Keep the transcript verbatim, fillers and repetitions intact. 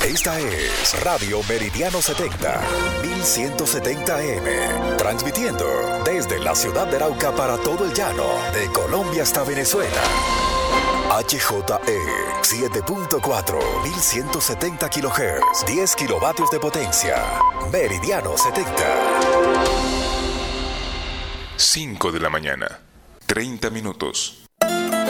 Esta es Radio Meridiano setenta, mil ciento setenta A M, transmitiendo desde la ciudad de Arauca para todo el llano, de Colombia hasta Venezuela. H J E siete punto cuatro, mil ciento setenta kilohertz, diez kilovatios de potencia. Meridiano setenta. cinco de la mañana, treinta minutos.